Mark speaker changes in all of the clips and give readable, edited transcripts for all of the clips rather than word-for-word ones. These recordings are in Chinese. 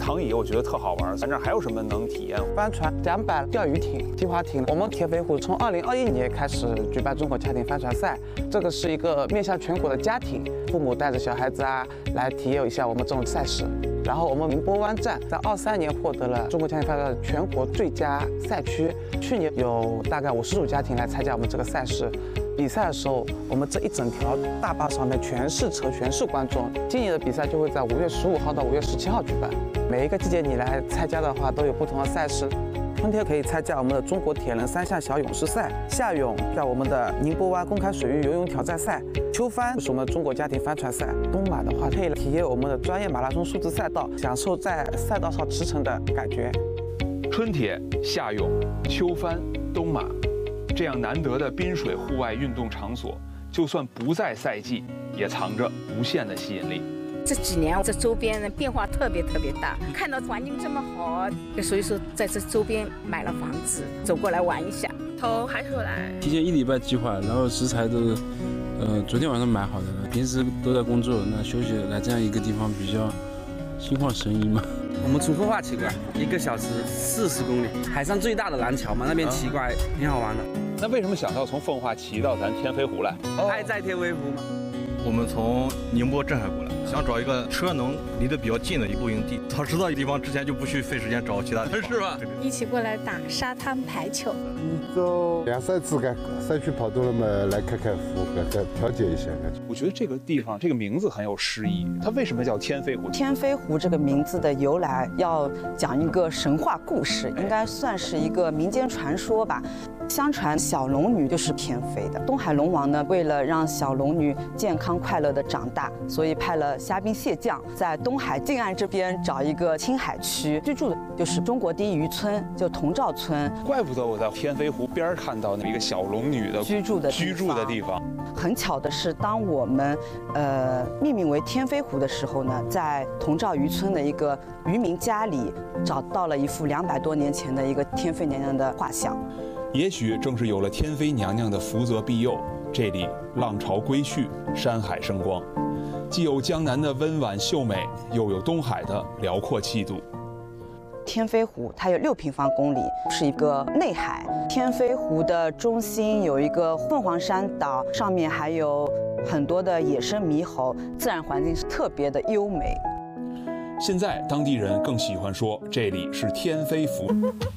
Speaker 1: 躺椅我觉得特好玩，咱这儿还有什么能体验？
Speaker 2: 帆船、桨板、钓鱼艇、皮划艇。我们天飞湖从2021年开始举办中国家庭帆船赛，这个是一个面向全国的家庭，父母带着小孩子来体验一下我们这种赛事。然后我们宁波湾站在23年获得了中国家庭帆船赛全国最佳赛区，去年有大概50组家庭来参加我们这个赛事。比赛的时候，我们这一整条大坝上面全是车，全是观众。今年的比赛就会在5月15号到5月17号举办。每一个季节你来参加的话，都有不同的赛事。春天可以参加我们的中国铁人3项小勇士赛，夏泳叫我们的宁波湾公开水域游泳挑战赛，秋帆是我们中国家庭帆船赛，冬马的话可以体验我们的专业马拉松数字赛道，享受在赛道上驰骋的感觉。
Speaker 1: 春铁、夏泳、秋帆、冬马。这样难得的滨水户外运动场所，就算不在赛季，也藏着无限的吸引力。
Speaker 3: 这几年这周边的变化特别大，看到环境这么好，所以说在这周边买了房子，走过来玩一下。
Speaker 4: 头还是来，
Speaker 5: 提前1礼拜计划，然后食材都昨天晚上买好的了，平时都在工作，那休息来这样一个地方比较心旷神怡嘛。
Speaker 6: 我们从奉化骑过来，1个小时40公里，海上最大的廊桥嘛，那边骑过来挺好玩的。
Speaker 1: 那为什么想到从奉化骑到咱天飞湖来？
Speaker 6: 爱在天飞湖嘛。
Speaker 7: 我们从宁波镇海过来，想找一个车能离得比较近的露营地。早知道地方之前就不去费时间找其他的，是吧？
Speaker 8: 一起过来打沙滩排球。
Speaker 9: 一周2、3次个赛区跑多了嘛，来开开湖，调节一下。
Speaker 1: 我觉得这个地方这个名字很有诗意，它为什么叫天飞湖？
Speaker 10: 天飞湖这个名字的由来，要讲一个神话故事，应该算是一个民间传说吧。相传小龙女就是天飞的，东海龙王呢，为了让小龙女健康快乐的长大，所以派了虾兵蟹将在东海近岸这边找一个青海区居住的，就是中国第一渔村，就童兆村。
Speaker 1: 怪不得我在天飞湖边看到那一个小龙女的居住的地方。
Speaker 10: 很巧的是，当我们命名为天飞湖的时候呢，在童兆渔村的一个渔民家里找到了一幅200多年前的一个天妃娘娘的画像。
Speaker 1: 也许正是有了天妃娘娘的福泽庇佑，这里浪潮归去，山海生光，既有江南的温婉秀美，又有东海的辽阔气度。
Speaker 10: 天飞湖它有6平方公里，是一个内海。天飞湖的中心有一个凤凰山岛，上面还有很多的野生猕猴，自然环境是特别的优美。
Speaker 1: 现在当地人更喜欢说这里是天飞湖。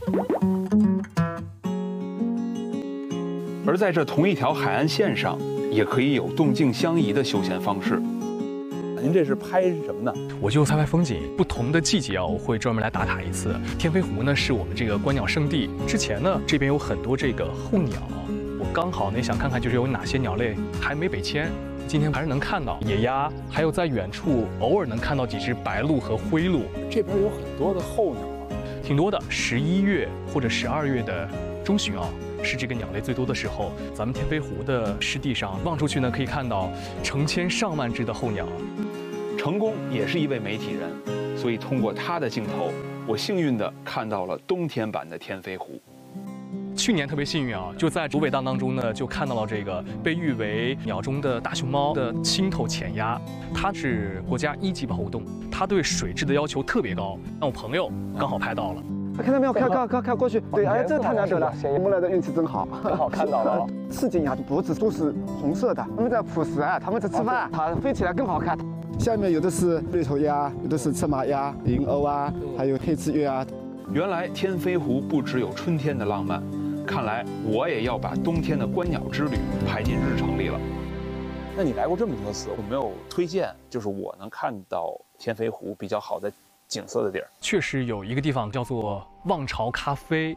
Speaker 1: 而在这同一条海岸线上，也可以有动静相宜的休闲方式。您这是拍什么呢？
Speaker 11: 我就拍风景。不同的季节我会专门来打卡一次。天飞湖呢是我们这个观鸟圣地。之前呢，这边有很多这个候鸟，我刚好呢想看看就是有哪些鸟类还没北迁。今天还是能看到野鸭，还有在远处偶尔能看到几只白鹭和灰鹭。
Speaker 1: 这边有很多的候鸟啊，
Speaker 11: 挺多的。11月或者12月的中旬是这个鸟类最多的时候。咱们天飞湖的湿地上望出去呢，可以看到成千上万只的候鸟。
Speaker 1: 成功也是一位媒体人，所以通过他的镜头，我幸运地看到了冬天版的天飞湖。
Speaker 11: 去年特别幸运就在竹北荡当中呢，就看到了这个被誉为鸟中的大熊猫的青头浅鸭，它是国家1级保护动物，它对水质的要求特别高。那我朋友刚好拍到了。
Speaker 2: 看到没有？看过去。对，哎，这个太难得了，我们来的运气真好，
Speaker 12: 刚好看到了。
Speaker 2: 刺锦鸭的脖子都是红色的，它们在捕食它们在吃饭，它飞起来更好看。下面有的是绿头鸭，有的是赤马鸭、银鸥还有黑翅鸢
Speaker 1: 原来天飞湖不只有春天的浪漫，看来我也要把冬天的观鸟之旅排进日程里了。那你来过这么多次，有没有推荐就是我能看到天飞湖比较好的景色的地儿？
Speaker 11: 确实有一个地方叫做望潮咖啡。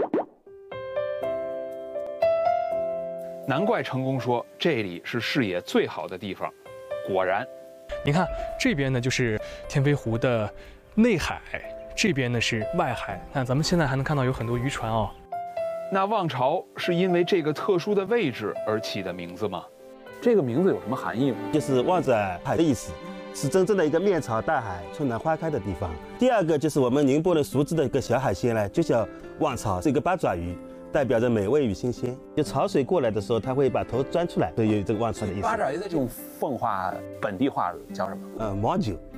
Speaker 1: 难怪成功说这里是视野最好的地方，果然。
Speaker 11: 您看这边呢就是天飞湖的内海，这边呢是外海。看咱们现在还能看到有很多渔船
Speaker 1: 那望潮是因为这个特殊的位置而起的名字吗？这个名字有什么含义吗？
Speaker 13: 就是望着海的意思，是真正的一个面朝大海、春暖花开的地方。第二个就是我们宁波的熟知的一个小海鲜呢，就叫望潮，是一个八爪鱼，代表着美味与新鲜。就潮水过来的时候，它会把头钻出来，所以有这个望潮的意思。
Speaker 1: 八爪鱼的这种奉化本地话叫什么？
Speaker 13: 毛酒。